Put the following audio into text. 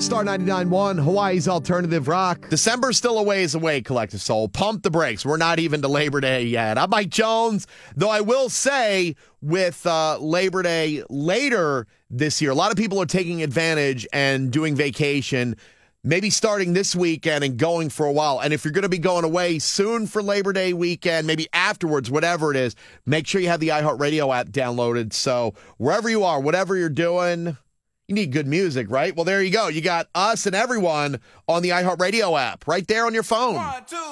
Star 99.1, Hawaii's alternative rock. December's still a ways away, Collective Soul. Pump the brakes. We're not even to Labor Day yet. I'm Mike Jones, though I will say with Labor Day later this year, a lot of people are taking advantage and doing vacation, maybe starting this weekend and going for a while. And if you're going to be going away soon for Labor Day weekend, maybe afterwards, whatever it is, make sure you have the iHeartRadio app downloaded. So wherever you are, whatever you're doing, you need good music, right? Well, there you go. You got us and everyone on the iHeartRadio app right there on your phone. 1, 2,